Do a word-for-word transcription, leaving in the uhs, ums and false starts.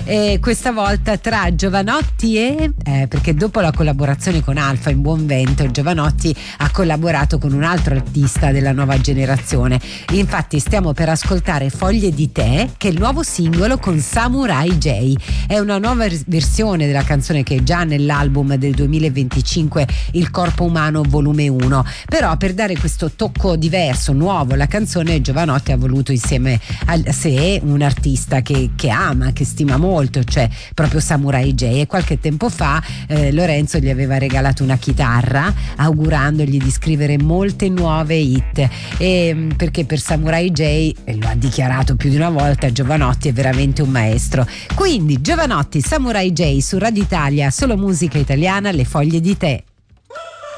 e questa volta tra Jovanotti e eh, perché dopo la collaborazione con Alfa in Buon Vento, Jovanotti ha collaborato con un altro artista della nuova generazione. Infatti stiamo per ascoltare Foglie di Te, che è il nuovo singolo con Samurai J. È una nuova versione della canzone che è già nell'album del duemilaventicinque Il corpo umano volume uno, però per dare questo tocco diverso, nuovo alla canzone, Jovanotti ha voluto insieme a sé un artista che, che ama, che stima molto, cioè proprio Samurai J. E qualche tempo fa eh, Lorenzo gli aveva regalato una chitarra augurandogli di scrivere molte nuove hit, e, perché per Samurai J, e lo ha dichiarato più di una volta, Jovanotti è veramente un maestro. Quindi Jovanotti, Samurai J su Radio Italia, solo musica italiana, Le Foglie di Te.